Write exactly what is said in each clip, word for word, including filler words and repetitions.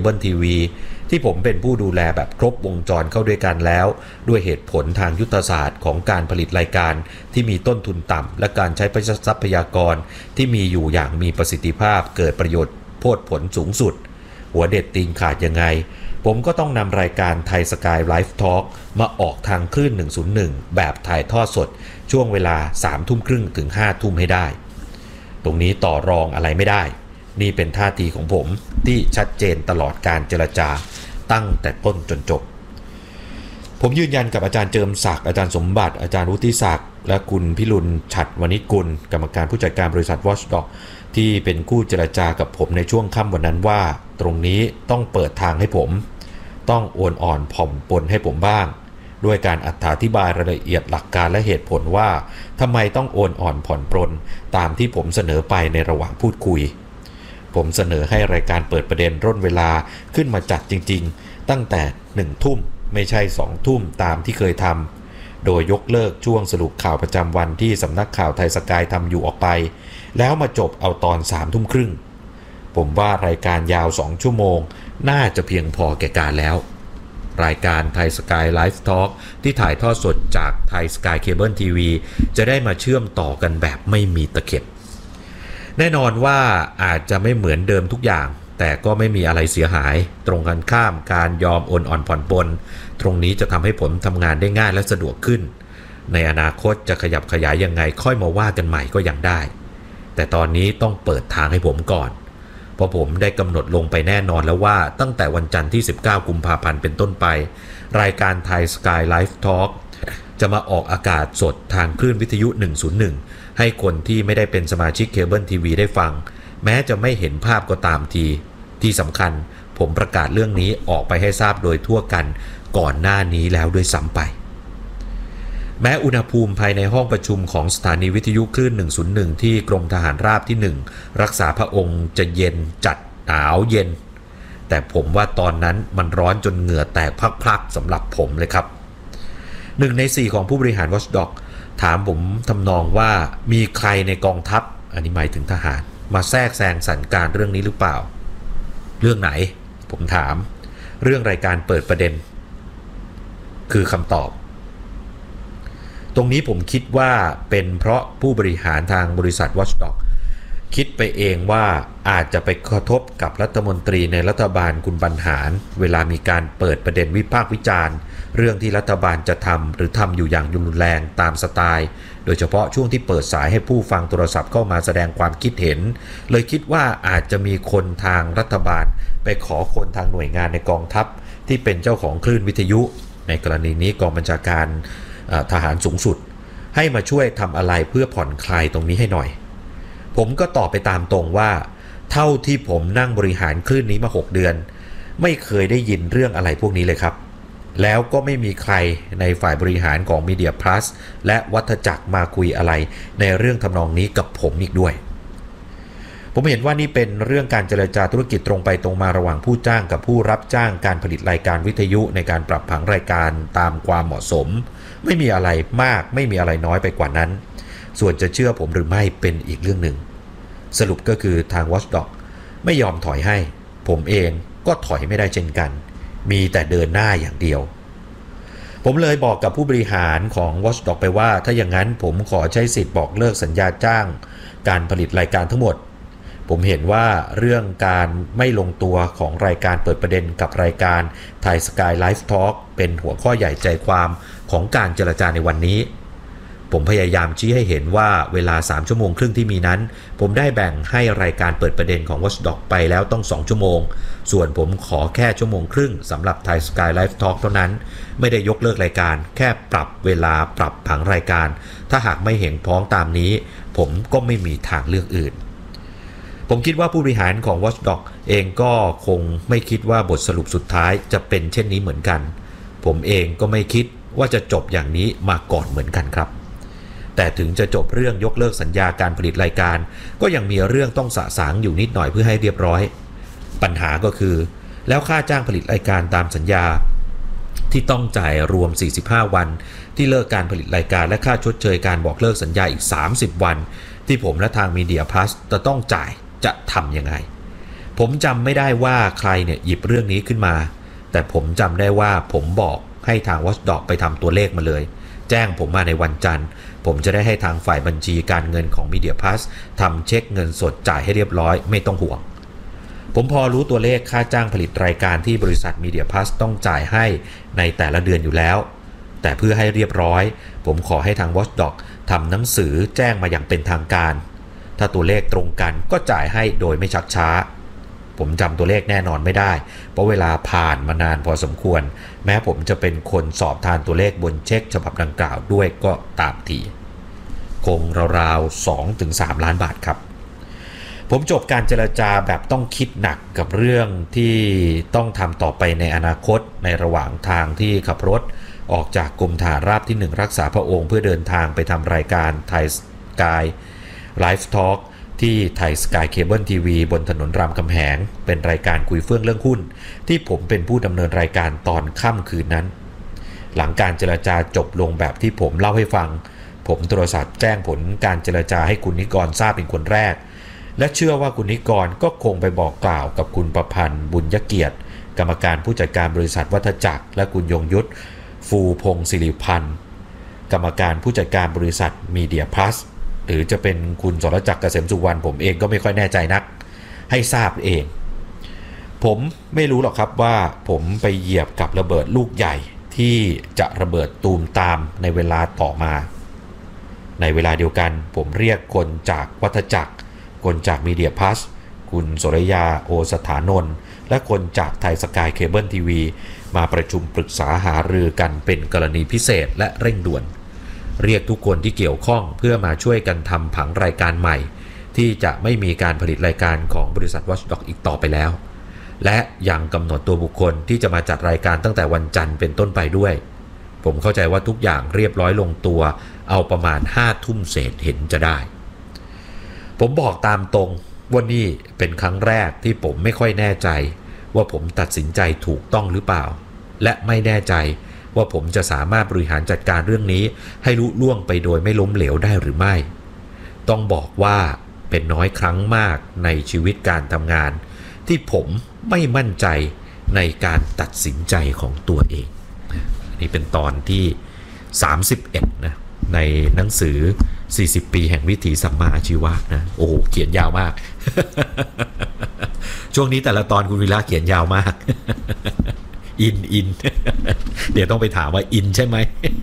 บิลทีวีที่ผมเป็นผู้ดูแลแบบครบวงจรเข้าด้วยกันแล้วด้วยเหตุผลทางยุทธศาสตร์ของการผลิตรายการที่มีต้นทุนต่ำและการใช้ทรัพยากรที่มีอยู่อย่างมีประสิทธิภาพเกิดประโยชน์โพดผลสูงสุดหัวเด็ดตีนขาดยังไงผมก็ต้องนำรายการไทยสกายไลฟ์ทอล์กมาออกทางคลื่นหนึ่งศูนย์หนึ่งแบบถ่ายทอดสดช่วงเวลาสามทุ่มครึ่งถึงห้าทุ่มให้ได้ตรงนี้ต่อรองอะไรไม่ได้นี่เป็นท่าทีของผมที่ชัดเจนตลอดการเจรจาตั้งแต่ต้นจนจบผมยืนยันกับอาจารย์เจิมศักดิ์อาจารย์สมบัติอาจารย์วุฒิศักดิ์และคุณพิรุณฉัตรวณิชกุลกรรมการผู้จัดการบริษัท Watchdog ที่เป็นคู่เจรจากับผมในช่วงค่ำวันนั้นว่าตรงนี้ต้องเปิดทางให้ผมต้องโอนอ่อนผ่อมปลนให้ผมบ้างด้วยการอธิบายรายละเอียดหลักการและเหตุผลว่าทำไมต้องโอนอ่อนผ่อนปลนตามที่ผมเสนอไปในระหว่างพูดคุยผมเสนอให้รายการเปิดประเด็นร่นเวลาขึ้นมาจัดจริงๆตั้งแต่หนึ่งทุ่มไม่ใช่สองทุ่มตามที่เคยทำโดยยกเลิกช่วงสรุปข่าวประจำวันที่สำนักข่าวไทยสกายทำอยู่ออกไปแล้วมาจบเอาตอนสามทุ่มครึ่งผมว่ารายการยาวสองชั่วโมงน่าจะเพียงพอแก่การแล้วรายการไทยสกายไลฟ์ทอล์กที่ถ่ายทอดสดจากไทยสกายเคเบิลทีวีจะได้มาเชื่อมต่อกันแบบไม่มีตะเข็บแน่นอนว่าอาจจะไม่เหมือนเดิมทุกอย่างแต่ก็ไม่มีอะไรเสียหายตรงกันข้ามการยอมโอนอ่อนผ่อนปลนตรงนี้จะทำให้ผมทำงานได้ง่ายและสะดวกขึ้นในอนาคตจะขยับขยายยังไงค่อยมาว่ากันใหม่ก็ยังได้แต่ตอนนี้ต้องเปิดทางให้ผมก่อนเพราะผมได้กำหนดลงไปแน่นอนแล้วว่าตั้งแต่วันจันทร์ที่สิบเก้ากุมภาพันธ์เป็นต้นไปรายการไทยสกายไลฟ์ทอล์กจะมาออกอากาศสดทางคลื่นวิทยุหนึ่งศูนย์หนึ่งให้คนที่ไม่ได้เป็นสมาชิกเคเบิลทีวีได้ฟังแม้จะไม่เห็นภาพก็ตามทีที่สำคัญผมประกาศเรื่องนี้ออกไปให้ทราบโดยทั่วกันก่อนหน้านี้แล้วด้วยซ้ำไปแม้อุณหภูมิภายในห้องประชุมของสถานีวิทยุคลื่นหนึ่งศูนย์หนึ่งที่กรมทหารราบที่หนึ่งรักษาพระองค์จะเย็นจัดหนาวเย็นแต่ผมว่าตอนนั้นมันร้อนจนเหงื่อแตกพลักๆสำหรับผมเลยครับหนึ่งในสี่ของผู้บริหาร Watchdog ถามผมทำนองว่ามีใครในกองทัพอันนี้หมายถึงทหารมาแทรกแซงสั่งการเรื่องนี้หรือเปล่าเรื่องไหนผมถามเรื่องรายการเปิดประเด็นคือคำตอบตรงนี้ผมคิดว่าเป็นเพราะผู้บริหารทางบริษัท Watchdog คิดไปเองว่าอาจจะไปกระทบกับรัฐมนตรีในรัฐบาลคุณบรรหารเวลามีการเปิดประเด็นวิพากษ์วิจารณ์เรื่องที่รัฐบาลจะทำหรือทำอยู่อย่างรุนแรงตามสไตล์โดยเฉพาะช่วงที่เปิดสายให้ผู้ฟังโทรศัพท์เข้ามาแสดงความคิดเห็นเลยคิดว่าอาจจะมีคนทางรัฐบาลไปขอคนทางหน่วยงานในกองทัพที่เป็นเจ้าของคลื่นวิทยุในกรณีนี้กองบัญชาการทหารสูงสุดให้มาช่วยทำอะไรเพื่อผ่อนคลายตรงนี้ให้หน่อยผมก็ตอบไปตามตรงว่าเท่าที่ผมนั่งบริหารคลื่นนี้มาหกเดือนไม่เคยได้ยินเรื่องอะไรพวกนี้เลยครับแล้วก็ไม่มีใครในฝ่ายบริหารของ Media Plus และวัฏจักรมาคุยอะไรในเรื่องทำนองนี้กับผมอีกด้วยผมเห็นว่านี่เป็นเรื่องการเจรจาธุรกิจตรงไปตรงมาระหว่างผู้จ้างกับผู้รับจ้างการผลิตรายการวิทยุในการปรับผังรายการตามความเหมาะสมไม่มีอะไรมากไม่มีอะไรน้อยไปกว่านั้นส่วนจะเชื่อผมหรือไม่เป็นอีกเรื่องหนึ่งสรุปก็คือทาง Watchdog ไม่ยอมถอยให้ผมเองก็ถอยไม่ได้เช่นกันมีแต่เดินหน้าอย่างเดียวผมเลยบอกกับผู้บริหารของ Watchdog ไปว่าถ้าอย่างนั้นผมขอใช้สิทธิ์บอกเลิกสัญญาจ้างการผลิตรายการทั้งหมดผมเห็นว่าเรื่องการไม่ลงตัวของรายการเปิดประเด็นกับรายการไทยสกายไลฟ์ทอล์กเป็นหัวข้อใหญ่ใจความของการเจรจาในวันนี้ผมพยายามชี้ให้เห็นว่าเวลาสามชั่วโมงครึ่งที่มีนั้นผมได้แบ่งให้รายการเปิดประเด็นของ Watchdog ไปแล้วต้องสองชั่วโมงส่วนผมขอแค่ชั่วโมงครึ่งสำหรับ Thai Sky Live Talk เท่านั้นไม่ได้ยกเลิกรายการแค่ปรับเวลาปรับผังรายการถ้าหากไม่เห็นพ้องตามนี้ผมก็ไม่มีทางเลือกอื่นผมคิดว่าผู้บริหารของ Watchdog เองก็คงไม่คิดว่าบทสรุปสุดท้ายจะเป็นเช่นนี้เหมือนกันผมเองก็ไม่คิดว่าจะจบอย่างนี้มาก่อนเหมือนกันครับแต่ถึงจะจบเรื่องยกเลิกสัญญาการผลิตรายการก็ยังมีเรื่องต้องสะสางอยู่นิดหน่อยเพื่อให้เรียบร้อยปัญหาก็คือแล้วค่าจ้างผลิตรายการตามสัญญาที่ต้องจ่ายรวมสี่สิบห้าวันที่เลิกการผลิตรายการและค่าชดเชยการบอกเลิกสัญญาอีกสามสิบวันที่ผมและทาง Media Plus จะต้องจ่ายจะทำยังไงผมจำไม่ได้ว่าใครเนี่ยหยิบเรื่องนี้ขึ้นมาแต่ผมจำได้ว่าผมบอกให้ทาง Watchdog ไปทำตัวเลขมาเลยแจ้งผมมาในวันจันทร์ผมจะได้ให้ทางฝ่ายบัญชีการเงินของ Media Plus ทำเช็คเงินสดจ่ายให้เรียบร้อยไม่ต้องห่วงผมพอรู้ตัวเลขค่าจ้างผลิตรายการที่บริษัท Media Plus ต้องจ่ายให้ในแต่ละเดือนอยู่แล้วแต่เพื่อให้เรียบร้อยผมขอให้ทาง Watchdog ทำหนังสือแจ้งมาอย่างเป็นทางการถ้าตัวเลขตรงกันก็จ่ายให้โดยไม่ชักช้าผมจำตัวเลขแน่นอนไม่ได้เพราะเวลาผ่านมานานพอสมควรแม้ผมจะเป็นคนสอบทานตัวเลขบนเช็คฉบับดังกล่าวด้วยก็ตามทีคงราวๆ สองถึงสาม ล้านบาทครับผมจบการเจรจาแบบต้องคิดหนักกับเรื่องที่ต้องทำต่อไปในอนาคตในระหว่างทางที่ขับรถออกจากกรมทหารราบที่หนึ่งรักษาพระองค์เพื่อเดินทางไปทำรายการไทยสกายไลฟ์ทอล์กที่ไทยสกายเคเบิลทีวีบนถนนรามคำแหงเป็นรายการคุยเฟื่องเรื่องหุ้นที่ผมเป็นผู้ดำเนินรายการตอนค่ำคืนนั้นหลังการเจรจาจบลงแบบที่ผมเล่าให้ฟังผมโทรศัพท์แจ้งผลการเจรจาให้คุณนิกรทราบเป็นคนแรกและเชื่อว่าคุณนิกรก็คงไปบอกกล่าวกับคุณประพันธ์บุญยเกียรติกรรมการผู้จัดการบริษัทวัฒจักรและคุณยงยุทธฟูพงศิริพันธ์กรรมการผู้จัดการบริษัทมีเดียพลัสหรือจะเป็นคุณสรจักรเกษมสุวรรณผมเองก็ไม่ค่อยแน่ใจนักให้ทราบเองผมไม่รู้หรอกครับว่าผมไปเหยียบกับระเบิดลูกใหญ่ที่จะระเบิดตูมตามในเวลาต่อมาในเวลาเดียวกันผมเรียกคนจากวัฒจักรคนจากมีเดียพลัสคุณสรยาโอสถานนท์และคนจากไทยสกายเคเบิลทีวีมาประชุมปรึกษาหารือกันเป็นกรณีพิเศษและเร่งด่วนเรียกทุกคนที่เกี่ยวข้องเพื่อมาช่วยกันทำผังรายการใหม่ที่จะไม่มีการผลิตรายการของบริษัท Watchdog อีกต่อไปแล้วและยังกำหนดตัวบุคคลที่จะมาจัดรายการตั้งแต่วันจันทร์เป็นต้นไปด้วยผมเข้าใจว่าทุกอย่างเรียบร้อยลงตัวเอาประมาณห้าทุ่มเศษเห็นจะได้ผมบอกตามตรงว่านี่เป็นครั้งแรกที่ผมไม่ค่อยแน่ใจว่าผมตัดสินใจถูกต้องหรือเปล่าและไม่แน่ใจว่าผมจะสามารถบริหารจัดการเรื่องนี้ให้ลุล่วงไปโดยไม่ล้มเหลวได้หรือไม่ต้องบอกว่าเป็นน้อยครั้งมากในชีวิตการทำงานที่ผมไม่มั่นใจในการตัดสินใจของตัวเองนี่เป็นตอนที่สามสิบเอ็ดนะในหนังสือสี่สิบปีแห่งวิถีสัมมาอาชีวะนะโอ้โหเขียนยาวมาก ช่วงนี้แต่ละตอนคุณวิระเขียนยาวมากอินอิน เดี๋ยวต้องไปถามว่าอินใช่ไหม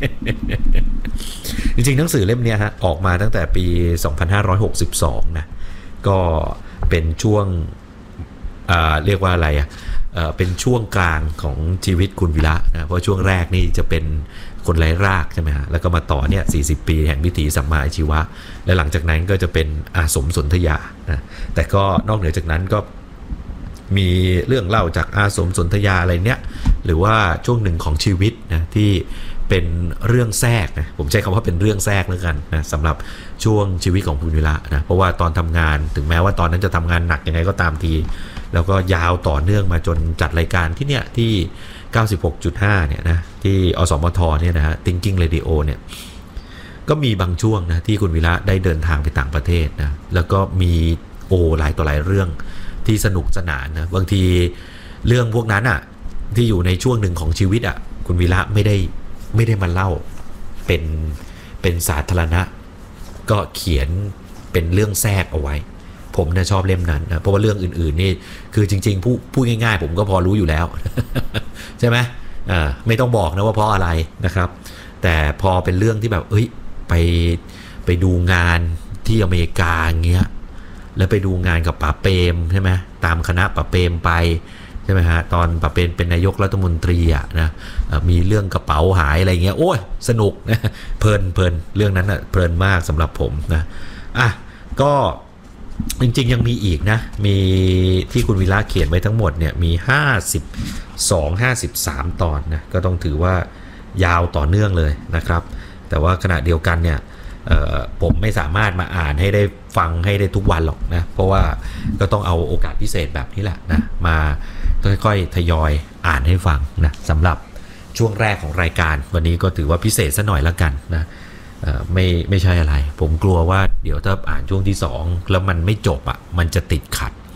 จริงๆหนังสือเล่มนี้ฮะออกมาตั้งแต่ปีสองพันห้าร้อยหกสิบสองนะก็เป็นช่วงเรียกว่าอะไรอ่ะเป็นช่วงกลางของชีวิตคุณวิระนะเพราะช่วงแรกนี่จะเป็นคนไร้รากใช่ไหมฮะแล้วก็มาต่อเนี่ยสี่สิบปีแห่งวิถีสัมมาอาชีวะและหลังจากนั้นก็จะเป็นอาสมสนธยานะแต่ก็นอกเหนือจากนั้นก็มีเรื่องเล่าจากอาสมสนธยาอะไรเนี้ยหรือว่าช่วงหนึ่งของชีวิตนะที่เป็นเรื่องแทรกนะผมใช้คำว่าเป็นเรื่องแทรกแล้วกันนะสำหรับช่วงชีวิตของคุณวิระนะเพราะว่าตอนทำงานถึงแม้ว่าตอนนั้นจะทำงานหนักยังไงก็ตามทีแล้วก็ยาวต่อเนื่องมาจนจัดรายการที่เนี่ยที่ เก้าสิบหกจุดห้า เนี่ยนะที่อสมทเนี่ยนะฮะ Thinking Radio เนี่ยก็มีบางช่วงนะที่คุณวิระได้เดินทางไปต่างประเทศนะแล้วก็มีโอ้หลายต่อหลายเรื่องที่สนุกสนานนะบางทีเรื่องพวกนั้นอ่ะที่อยู่ในช่วงหนึ่งของชีวิตอ่ะคุณวิระไม่ได้ไม่ได้มาเล่าเป็นเป็นสาธารณะก็เขียนเป็นเรื่องแทรกเอาไว้ผมเนี่ยชอบเล่มนั้นนะเพราะว่าเรื่องอื่นๆนี่คือจริงๆพูดพูดง่ายๆผมก็พอรู้อยู่แล้ว ใช่ไหมอ่าไม่ต้องบอกนะว่าเพราะอะไรนะครับแต่พอเป็นเรื่องที่แบบเอ้ยไปไปดูงานที่อเมริกาอย่างเงี้ยแล้วไปดูงานกับป๋าเปรมใช่ไหมตามคณะป๋าเปรมไปใช่ไหมฮะตอนป๋าเปรมเป็นนายกรัฐมนตรีอ่ะนะมีเรื่องกระเป๋าหายอะไรเงี้ยโอ้ยสนุกนะเพลินเพลินเรื่องนั้นอ่ะเพลินมากสำหรับผมนะอ่ะก็จริงๆยังมีอีกนะมีที่คุณวิระเขียนไว้ทั้งหมดเนี่ยมีห้าสิบสอง ห้าสิบสามตอนนะก็ต้องถือว่ายาวต่อเนื่องเลยนะครับแต่ว่าขณะเดียวกันเนี่ยผมไม่สามารถมาอ่านให้ได้ฟังให้ได้ทุกวันหรอกนะเพราะว่าก็ต้องเอาโอกาสพิเศษแบบนี้แหละนะมาค่อยๆทยอยอ่านให้ฟังนะสำหรับช่วงแรกของรายการวันนี้ก็ถือว่าพิเศษซะหน่อยละกันนะไม่ไม่ใช่อะไรผมกลัวว่าเดี๋ยวถ้าอ่านช่วงที่สองแล้วมันไม่จบอ่ะมันจะติดขัด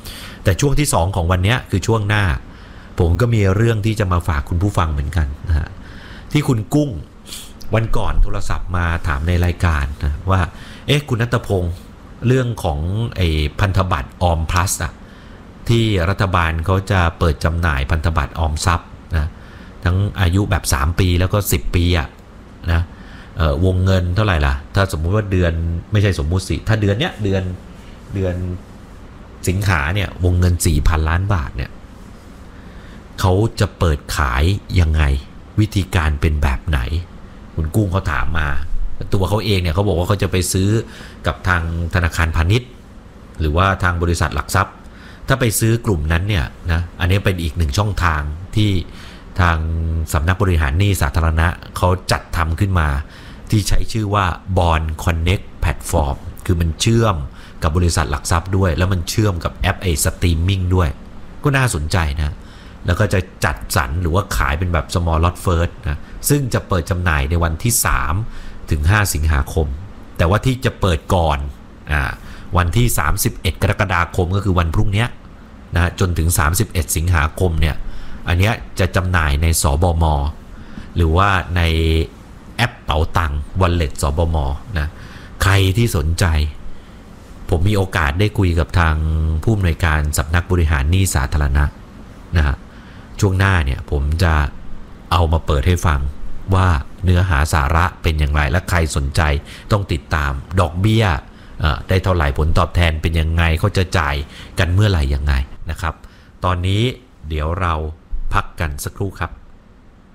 แต่ช่วงที่สองของวันนี้คือช่วงหน้าผมก็มีเรื่องที่จะมาฝากคุณผู้ฟังเหมือนกันนะฮะที่คุณกุ้งวันก่อนโทรศัพท์มาถามในรายการนะว่าเอ๊ะคุณณัฐพงศ์เรื่องของไอ้พันธบัตรออมพลัสอะที่รัฐบาลเขาจะเปิดจำหน่ายพันธบัตรออมทรัพย์นะทั้งอายุแบบสามปีแล้วก็สิบปีอะนะวงเงินเท่าไหร่ล่ะถ้าสมมุติว่าเดือนไม่ใช่สมมุติสิถ้าเดือนเนี้ยเดือนเดือนสิงหาเนี่ยวงเงิน สี่พัน ล้านบาทเนี่ยเขาจะเปิดขายยังไงวิธีการเป็นแบบไหนคุณกุ้งเขาถามมาตัวเขาเองเนี่ยเขาบอกว่าเขาจะไปซื้อกับทางธนาคารพาณิชย์หรือว่าทางบริษัทหลักทรัพย์ถ้าไปซื้อกลุ่มนั้นเนี่ยนะอันนี้เป็นอีกหนึ่งช่องทางที่ทางสำนักบริหารหนี้สาธารณะเขาจัดทำขึ้นมาที่ใช้ชื่อว่า Bond Connect Platform คือมันเชื่อมกับบริษัทหลักทรัพย์ด้วยแล้วมันเชื่อมกับแอปไอ้สตรีมมิ่งด้วยก็น่าสนใจนะแล้วก็จะจัดสรรหรือว่าขายเป็นแบบ small lot first นะซึ่งจะเปิดจำหน่ายในวันที่สามถึงห้าสิงหาคมแต่ว่าที่จะเปิดก่อนอ่าวันที่สามสิบเอ็ดกรกฎาคมก็คือวันพรุ่งนี้นะจนถึงสามสิบเอ็ดสิงหาคมเนี่ยอันเนี้ยจะจำหน่ายในสบม.หรือว่าในแอปเป๋าตังค์ Wallet สบม.นะใครที่สนใจผมมีโอกาสได้คุยกับทางผู้อำนวยการสำนักบริหารหนี้สาธารณะนะฮะช่วงหน้าเนี่ยผมจะเอามาเปิดให้ฟังว่าเนื้อหาสาระเป็นอย่างไรและใครสนใจต้องติดตามดอกเบี้ยได้เท่าไหร่ผลตอบแทนเป็นยังไงเขาจะจ่ายกันเมื่อไหร่ยังไงนะครับตอนนี้เดี๋ยวเราพักกันสักครู่ครับ